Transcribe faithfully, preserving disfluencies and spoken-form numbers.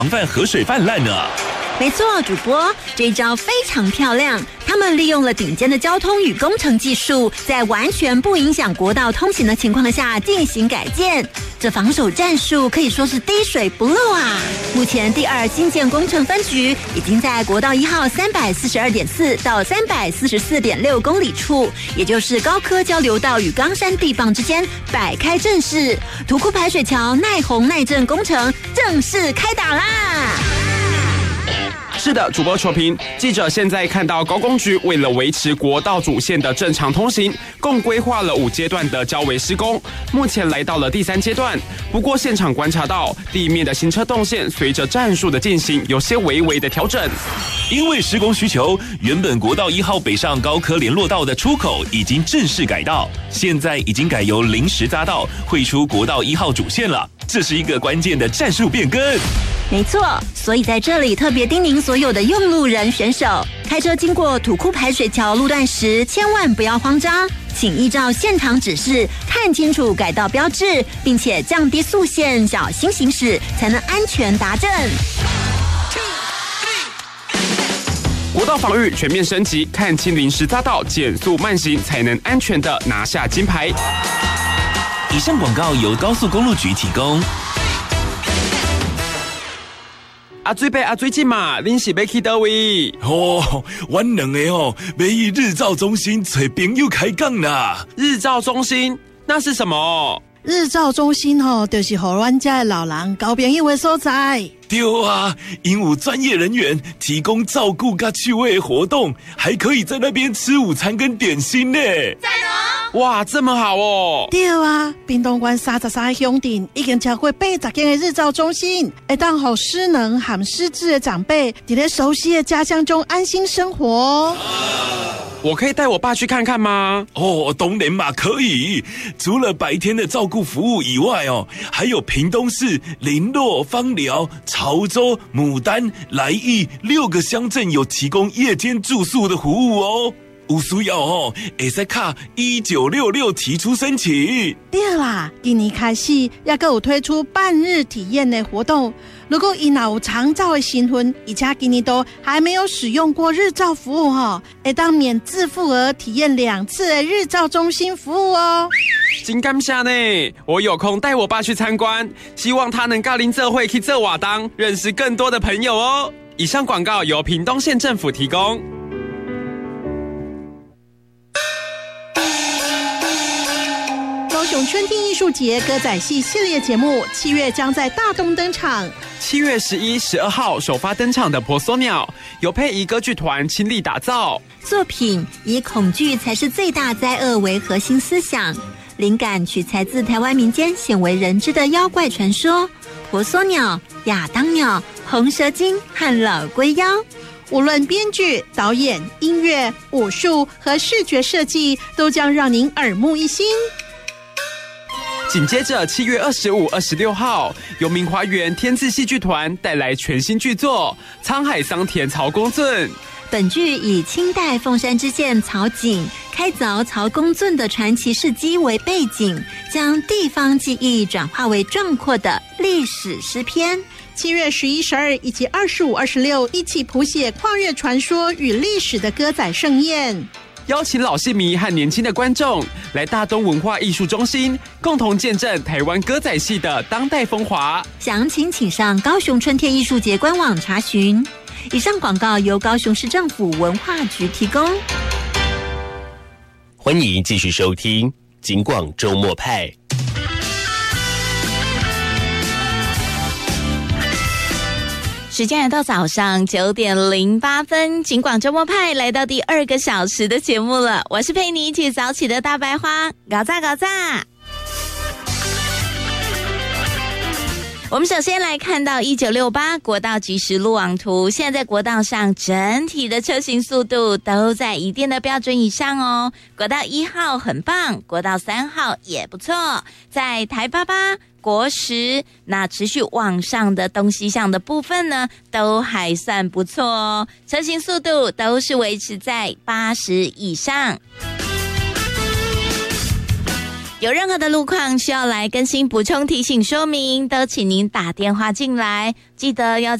防范河水泛滥呢。 没错，主播，这一招非常漂亮。他们利用了顶尖的交通与工程技术，在完全不影响国道通行的情况下进行改建。这防守战术可以说是滴水不漏啊！目前第二新建工程分局已经在国道一号三百四十二点四到三百四十四点六公里处，也就是高科交流道与冈山地磅之间摆开阵势，土库排水桥耐洪耐震工程正式开打啦！ 是的，主播球评，记者现在看到高工局为了维持国道主线的正常通行，共规划了五阶段的交围施工，目前来到了第三阶段。不过现场观察到，地面的行车动线随着战术的进行，有些微微的调整。 因为施工需求，原本国道一号北上高科联络道的出口已经正式改道，现在已经改由临时匝道汇出国道一号主线了。这是一个关键的战术变更。 没错，所以在这里特别叮咛所有的用路人选手，开车经过土库排水桥路段时，千万不要慌张，请依照现场指示看清楚改道标志，并且降低速限，小心行驶，才能安全达阵。 国道防御全面升级，看清临时匝道，减速慢行，才能安全的拿下金牌。 以上广告由高速公路局提供。 啊，最背啊，最近嘛，恁是要去倒位？ 哦，阮两个哦，要去日照中心找朋友开讲啦。 日照中心那是什么？ 日照中心吼、哦，就是互阮家的老人交朋友的所在。 对啊，因有专业人员提供照顾甲趣味的活动，还可以在那边吃午餐跟点心呢。 赞哦！ 哇，这么好哦！ 对啊，屏东县三十三个乡镇已经超过八十间的日照中心，会当互失能和失智的长辈伫咧熟悉的家乡中安心生活。 我可以带我爸去看看吗？ 哦，当然嘛，可以。除了白天的照顾服务以外哦，还有屏东市林洛、芳寮、潮州、牡丹、来义六个乡镇有提供夜间住宿的服务哦。有需要哦，会使卡一九六六提出申请。 对啦，今年开始也有推出半日体验的活动。如果因有长照的新婚，而且今年都还没有使用过日照服务哈，会当免自付额体验两次的日照中心服务哦。 真感谢呢，我有空带我爸去参观，希望他能跟恁做伙去做活动，认识更多的朋友哦。以上广告由屏东县政府提供。 高雄春天艺术节歌仔戏系列节目七月将在大东登场。 七月十一、十二号首发登场的婆娑鸟，由佩仪歌剧团倾力打造。 作品以恐惧才是最大灾厄为核心思想，灵感取材自台湾民间鲜为人知的妖怪传说婆娑鸟、亚当鸟、红蛇精和老龟妖。 无论编剧、导演、音乐、武术和视觉设计，都将让您耳目一新。 紧接着七月二十五、二十六号，由明华园天字戏剧团带来全新剧作《沧海桑田曹公圳》。 本剧以清代凤山知县曹景开凿曹公圳的传奇事迹为背景，将地方记忆转化为壮阔的历史诗篇。 七月十一、十二以及二十五、二十六，一起谱写跨越传说与历史的歌仔盛宴。 邀请老戏迷和年轻的观众来大东文化艺术中心，共同见证台湾歌仔戏的当代风华。 详情请上高雄春天艺术节官网查询。以上广告由高雄市政府文化局提供。 欢迎继续收听警广周末派。 时间来到早上九点零八分，警广周末派来到第二个小时的节目了。我是陪你一起早起的大白花，搞炸搞炸。我们首先来看到一九六八国道即时路网图，现在在国道上整体的车行速度都在一定的标准以上哦。国道一号很棒，国道三号也不错，在台八八、国十那持续往上的东西向的部分呢，都还算不错哦，车行速度都是维持在八十以上。 有任何的路况需要来更新补充提醒说明，都请您打电话进来，记得要